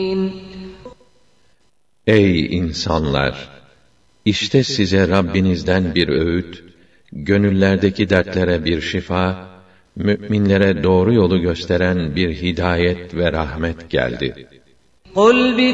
Ey insanlar! İşte size Rabbinizden bir öğüt, gönüllerdeki dertlere bir şifa, mü'minlere doğru yolu gösteren bir hidayet ve rahmet geldi.